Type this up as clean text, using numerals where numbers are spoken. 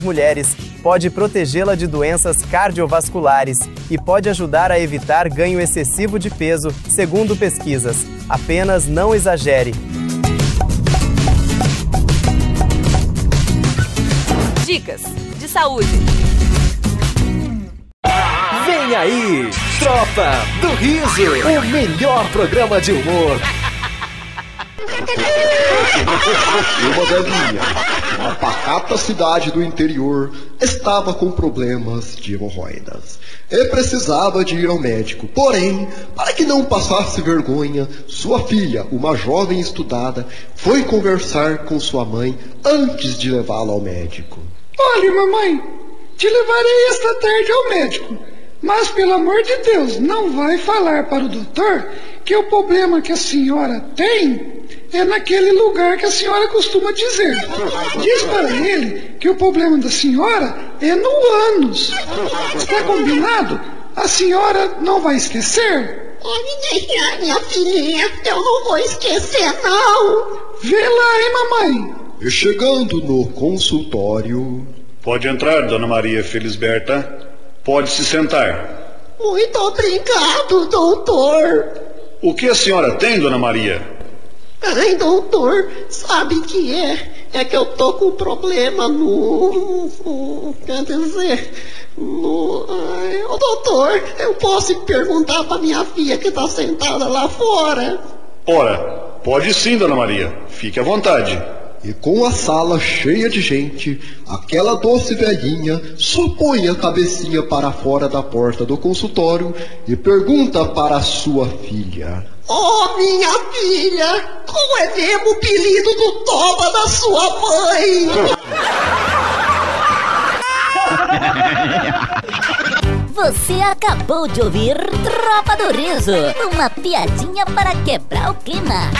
mulheres, pode protegê-la de doenças cardiovasculares e pode ajudar a evitar ganho excessivo de peso, segundo pesquisas. Apenas não exagere. Dicas de saúde. Vem aí, Tropa do Riso, o melhor programa de humor. Uma velhinha, uma pacata cidade do interior, estava com problemas de hemorroidas e precisava de ir ao médico. Porém, para que não passasse vergonha, sua filha, uma jovem estudada, foi conversar com sua mãe antes de levá-la ao médico. Olha, mamãe, te levarei esta tarde ao médico, mas pelo amor de Deus, não vai falar para o doutor que o problema que a senhora tem é naquele lugar que a senhora costuma dizer. Diz para ele que o problema da senhora é no ânus. Está combinado? A senhora não vai esquecer? Minha filhinha, eu não vou esquecer, não. Vê lá, hein, mamãe? E chegando no consultório... Pode entrar, dona Maria Felisberta. Pode se sentar. Muito obrigado, doutor. O que a senhora tem, dona Maria? Ai, doutor, sabe o que é? É que eu tô com um problema quer dizer, Ô, doutor, eu posso perguntar pra minha filha que tá sentada lá fora? Ora, pode sim, dona Maria. Fique à vontade. E com a sala cheia de gente, aquela doce velhinha só põe a cabecinha para fora da porta do consultório e pergunta para a sua filha: Oh, minha filha, qual é mesmo o apelido do toba da sua mãe? Você acabou de ouvir Tropa do Riso, uma piadinha para quebrar o clima.